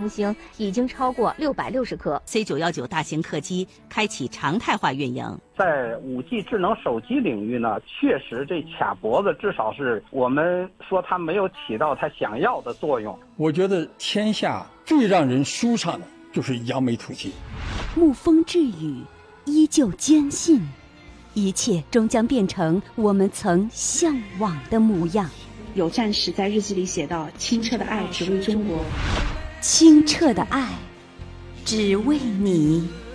复兴已经超过660颗。 C919大型客机开启常态化运营。 在5G 智能手机领域呢，确实这卡脖子至少是我们说它没有起到它想要的作用。 我觉得天下最让人舒畅的就是扬眉吐气。 沐风致雨，依旧坚信，一切终将变成我们曾向往的模样。 有战士在日记里写道：清澈的爱只为中国， 清澈的爱只为你。